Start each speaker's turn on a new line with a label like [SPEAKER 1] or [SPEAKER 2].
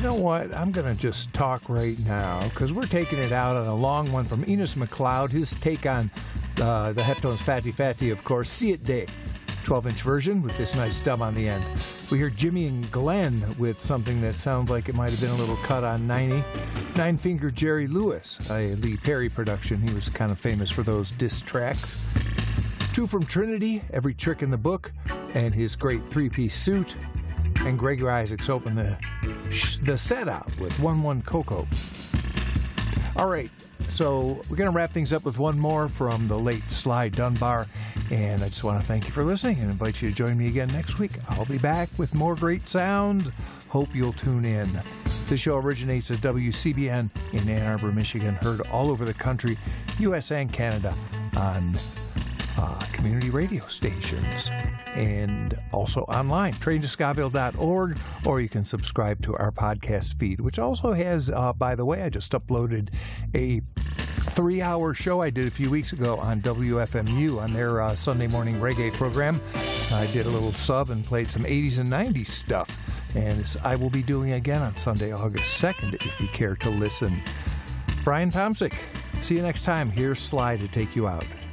[SPEAKER 1] know what? I'm going to just talk right now because we're taking it out on a long one from Enos McLeod. His take on the Heptones Fatty Fatty, of course. See It Day, 12-inch version with this nice dub on the end. We hear Jimmy and Glenn with something that sounds like it might have been a little cut on 90. Nine Finger Jerry Lewis, a Lee Perry production. He was kind of famous for those diss tracks. Two from Trinity, Every Trick in the Book, and his great three-piece suit. And Gregory Isaacs opened the set out with 1-1 Coco. All right, so we're going to wrap things up with one more from the late Sly Dunbar. And I just want to thank you for listening and invite you to join me again next week. I'll be back with more great sound. Hope you'll tune in. The show originates at WCBN in Ann Arbor, Michigan, heard all over the country, U.S. and Canada, on community radio stations, and also online, traintoscottville.org, or you can subscribe to our podcast feed, which also has, by the way, I just uploaded a 3-hour show I did a few weeks ago on WFMU on their Sunday morning reggae program. I did a little sub and played some 80s and 90s stuff, and I will be doing again on Sunday, August 2nd, if you care to listen. Brian Tomsic, see you next time. Here's Sly to take you out.